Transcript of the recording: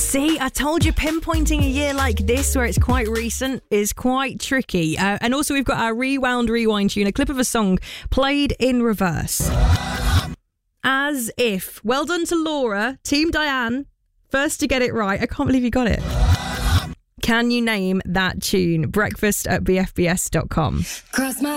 See, I told you pinpointing a year like this where it's quite recent is quite tricky. And also we've got our rewind tune, a clip of a song played in reverse. As if. Well done to Laura, Team Diane, first to get it right. I can't believe you got it. Can you name that tune? Breakfast at bfbs.com. Cross my